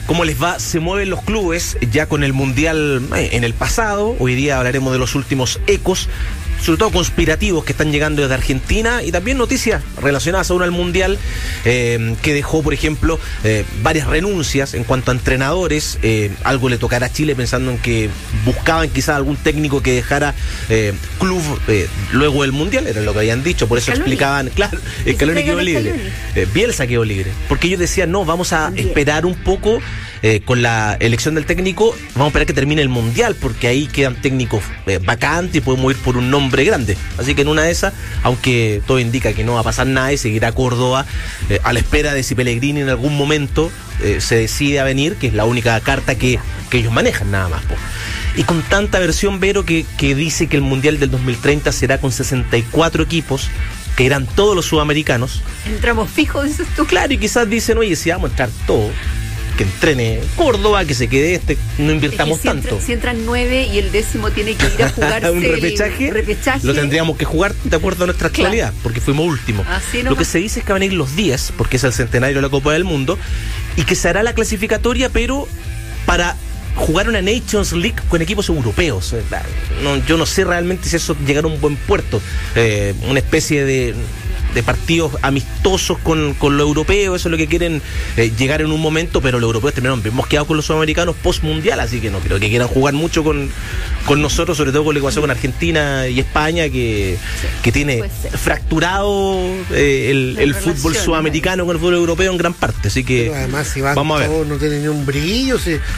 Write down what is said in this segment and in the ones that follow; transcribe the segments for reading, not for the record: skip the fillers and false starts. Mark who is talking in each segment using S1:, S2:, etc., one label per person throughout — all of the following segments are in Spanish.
S1: cómo les va, se mueven los clubes ya con el Mundial en el pasado. Hoy día hablaremos de los últimos ecos, sobre todo conspirativos, que están llegando desde Argentina, y también noticias relacionadas aún al Mundial, que dejó, por ejemplo, varias renuncias en cuanto a entrenadores. Algo le tocará a Chile, pensando en que buscaban quizás algún técnico que dejara club luego del Mundial, era lo que habían dicho, por eso
S2: Scaloni.
S1: Explicaban, claro, Scaloni quedó libre, Bielsa quedó libre, porque ellos decían, no, vamos a esperar un poco con la elección del técnico, vamos a esperar que termine el Mundial, porque ahí quedan técnicos vacantes y podemos ir por un nombre grande. Así que en una de esas, aunque todo indica que no va a pasar nada y seguirá Córdoba a la espera de si Pellegrini en algún momento se decide a venir, que es la única carta que ellos manejan, nada más. Y con tanta versión, Vero, que dice que el Mundial del 2030 será con 64 equipos, que eran todos los sudamericanos.
S2: Entramos fijos, dices tú.
S1: Claro, y quizás dicen, oye, si vamos a entrar todos, que entrene Córdoba, que se quede no invirtamos tanto.
S2: Si entran 9 y el 10º tiene que ir a jugarse
S1: un repechaje, lo tendríamos que jugar de acuerdo a nuestra actualidad, porque fuimos últimos. Lo que se dice es que van a ir los 10, porque es el centenario de la Copa del Mundo, y que se hará la clasificatoria, pero para jugar una Nations League con equipos europeos. Yo no sé realmente si eso llegará a un buen puerto. Una especie de partidos amistosos con lo europeo, eso es lo que quieren llegar en un momento, pero los europeos terminaron bien mosqueados con los sudamericanos post-mundial, así que no creo que quieran jugar mucho con nosotros, sobre todo con lo que pasó con Argentina y España, que tiene fracturado el fútbol sudamericano con el fútbol europeo en gran parte, así que
S3: pero además, si van
S1: vamos a ver.
S3: Todos, no tiene ni un brillo,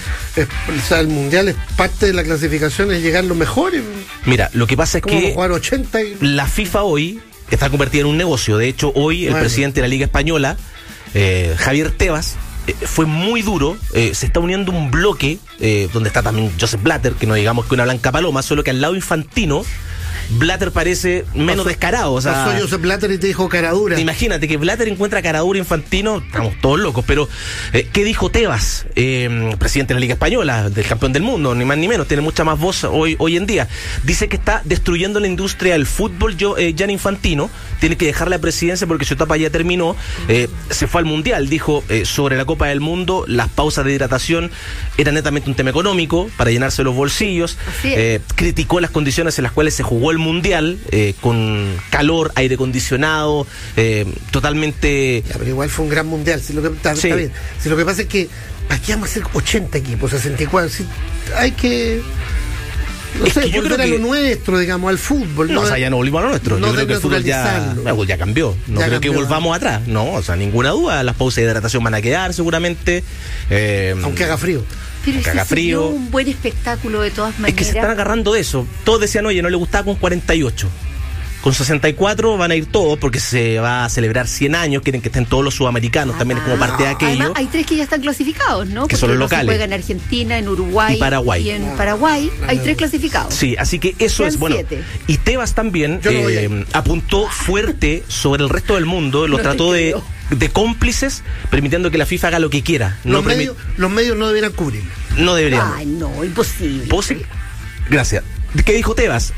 S3: el Mundial es parte de la clasificación, es llegar los mejores.
S1: Mira, lo que pasa es que
S3: jugar 80
S1: la FIFA hoy está convertida en un negocio. De hecho, hoy el presidente de la Liga Española, Javier Tebas, fue muy duro. Se está uniendo un bloque donde está también Josep Blatter, que no digamos que una blanca paloma, solo que al lado Infantino Blatter parece menos descarado. O sea,
S3: pasó Josep Blatter y te dijo caradura.
S1: Imagínate que Blatter encuentra caradura Infantino, estamos todos locos. Pero ¿qué dijo Tebas, presidente de la Liga Española, del campeón del mundo, ni más ni menos, tiene mucha más voz hoy en día? Dice que está destruyendo la industria del fútbol. Gianni Infantino tiene que dejar la presidencia porque su etapa ya terminó. Se fue al Mundial, dijo sobre la Copa del Mundo, las pausas de hidratación eran netamente un tema económico para llenarse los bolsillos. Criticó las condiciones en las cuales se jugó el Mundial, con calor, aire acondicionado, totalmente.
S3: Ya, pero igual fue un gran Mundial. Está bien. Si lo que pasa es que aquí vamos a hacer 80 equipos, 64. Si hay que. No sé,
S1: yo creo
S3: volver a lo nuestro, digamos, al fútbol.
S1: No, o sea, ya no volvimos a lo nuestro.
S3: No,
S1: yo creo que el fútbol ya cambió. No creo que volvamos atrás. No, o sea, ninguna duda. Las pausas de hidratación van a quedar seguramente.
S3: Aunque haga frío.
S2: Pero sería un buen espectáculo de todas maneras.
S1: Es que se están agarrando de eso. Todos decían, oye, no le gustaba con 48. Con 64 van a ir todos porque se va a celebrar 100 años. Quieren que estén todos los sudamericanos también como parte de aquello.
S2: Además, hay 3 que ya están clasificados, ¿no?
S1: Que son los locales.
S2: Se juega en Argentina, en Uruguay
S1: y Paraguay.
S2: Y en Paraguay hay 3 clasificados.
S1: Sí, así que eso es bueno.
S2: 7.
S1: Y Tebas también apuntó fuerte sobre el resto del mundo. Lo trató de cómplices, permitiendo que la FIFA haga lo que quiera.
S3: Los medios no deberían cubrir.
S1: No deberían.
S2: Ay, no, imposible.
S1: Gracias. ¿Qué dijo Tebas?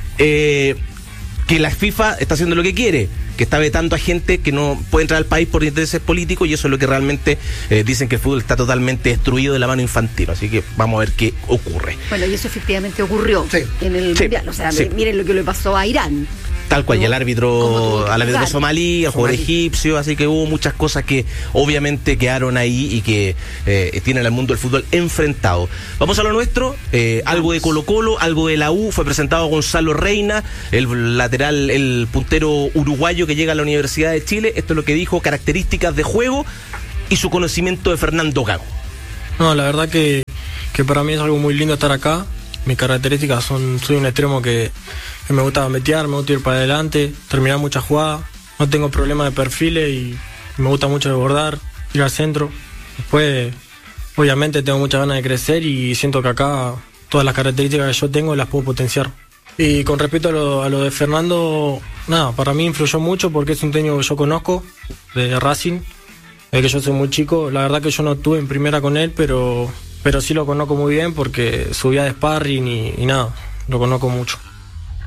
S1: Que la FIFA está haciendo lo que quiere, que está vetando a gente que no puede entrar al país por intereses políticos, y eso es lo que realmente dicen, que el fútbol está totalmente destruido de la mano Infantino. Así que vamos a ver qué ocurre.
S2: Bueno, y eso efectivamente ocurrió en el Mundial. O sea, miren lo que le pasó a Irán.
S1: Tal cual, y al árbitro somalí, al jugador egipcio, así que hubo muchas cosas que obviamente quedaron ahí y que tienen al mundo del fútbol enfrentado. Vamos a lo nuestro, algo de Colo-Colo, algo de la U. Fue presentado a Gonzalo Reina, el lateral, el puntero uruguayo que llega a la Universidad de Chile. Esto es lo que dijo, características de juego y su conocimiento de Fernando Gago.
S4: No, la verdad que para mí es algo muy lindo estar acá. Mis características soy un extremo que me gusta metear, me gusta ir para adelante, terminar muchas jugadas, no tengo problema de perfiles y me gusta mucho desbordar, ir al centro. Después, obviamente tengo muchas ganas de crecer y siento que acá todas las características que yo tengo las puedo potenciar. Y con respecto a lo de Fernando, nada, para mí influyó mucho porque es un técnico que yo conozco, de Racing, de que yo soy muy chico. La verdad que yo no estuve en primera con él, pero sí lo conozco muy bien porque subía de sparring y nada, lo conozco mucho.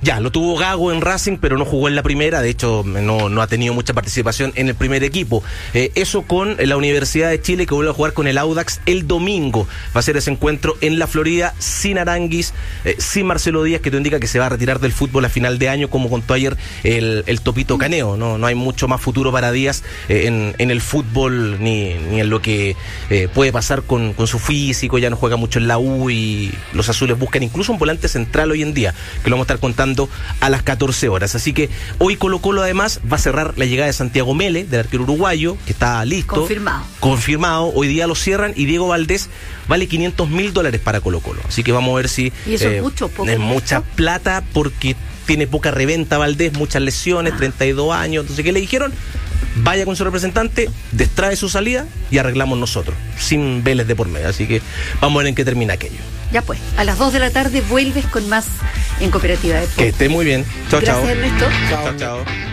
S1: Ya, lo tuvo Gago en Racing, pero no jugó en la primera, de hecho no ha tenido mucha participación en el primer equipo. Eso con la Universidad de Chile, que vuelve a jugar con el Audax el domingo. Va a ser ese encuentro en la Florida, sin Aranguis, sin Marcelo Díaz, que te indica que se va a retirar del fútbol a final de año, como contó ayer el Topito Caneo. No hay mucho más futuro para Díaz en el fútbol, ni en lo que puede pasar con su físico. Ya no juega mucho en la U y los azules buscan incluso un volante central hoy en día, que lo vamos a estar contando a las 14 horas. Así que hoy Colo-Colo además va a cerrar la llegada de Santiago Mele, del arquero uruguayo, que está listo. Confirmado. Hoy día lo cierran y Diego Valdés vale $500,000 para Colo-Colo. Así que vamos a ver si...
S2: ¿Y eso es mucho, poco?
S1: Es mucha plata porque tiene poca reventa Valdés, muchas lesiones, 32 años. Entonces, ¿qué le dijeron? Vaya con su representante, destrae su salida y arreglamos nosotros, sin Vélez de por medio. Así que vamos a ver en qué termina aquello.
S2: Ya pues, a las 2 de la tarde vuelves con más en Cooperativa de Deportes.
S1: Que esté muy bien. Chao, chao.
S2: Gracias, Ernesto.
S1: Chao, chao.